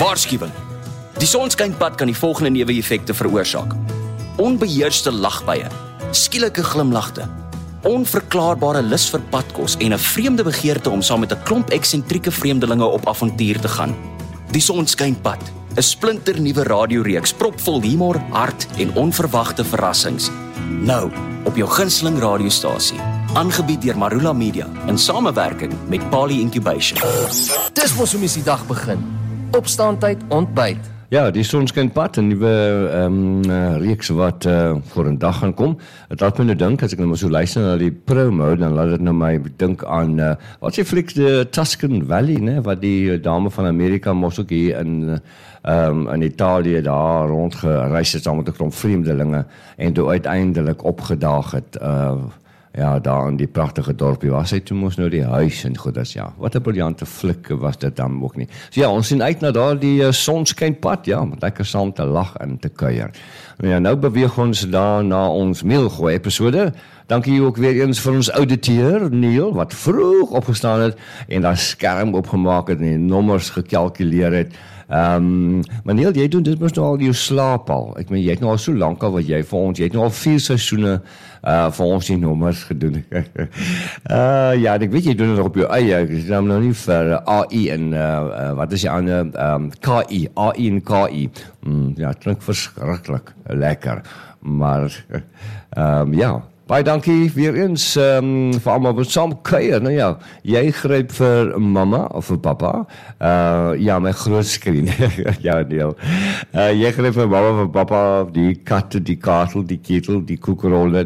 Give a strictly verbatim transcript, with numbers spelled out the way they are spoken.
Waarskuwing. Die sonskynpad kan die volgende neeweffekte veroorsaak. Onbeheerste lagbuie, skielike glimlagte, onverklaarbare lus vir padkos en 'n vreemde begeerte om saam met 'n klomp eksentrieke vreemdelinge op avontuur te gaan. Die sonskynpad, 'n splinternuwe radioreeks propvol humor, hart en onverwagte verrassings. Nou, op jou gunsteling radiostasie, aangebied deur Marula Media in samewerking met Pali Incubation. Dis mos hoe mens die dag begin. Opstaantyd, ontbyt. Ja, die sonskynpad, 'n nuwe um, uh, reeks wat uh, voor 'n dag gaan kom. Het laat my nou dink, as ek nou maar so luister na die promo, dan laat dit nou my dink aan, uh, wat sê fliek, die Tuscan Valley, ne, wat die dame van Amerika mos ook hier in, um, in Italië daar rondgereis het, saam met 'n klomp vreemdelinge, en toe uiteindelik opgedaag het, uh, ja, daar in die prachtige dorpie was hy, toe moes nou die huis en goed as, ja, wat 'n briljante flik was dit dan ook nie. So ja, ons sien uit na daar die uh, sonskynpad, ja, met lekker saam te lag en te kuier. Ja, nou beweeg ons daar na ons mailgooi episode. Dankie ook weer eens vir ons ouditeur, Neil, wat vroeg opgestaan het en daar skerm opgemaak het en die nommers gekalkuleer het. Um, maar Neil, jy doen dit mos nou al jou slaap al. Ek meen, jy het nou al so lank al wat jy vir ons, jy het nou al vier seisoene uh, vir ons die nommers gedoen. uh, ja, ek weet jy doen dit op jou eie, ek is nou nie vir uh, A I en, uh, uh, wat is die ander, um, K I, A I en K I. Mm, ja, klink verskriklik lekker, maar, um, ja, baie dankie weer eens um, vir almal wat saam kuier. Nou ja, jy gryp vir mamma of vir papa. Uh, ja, my groot skreen. ja, Neil. Uh, jy gryp vir mamma, vir papa, die katte, die katel, die ketel, die koekerolle,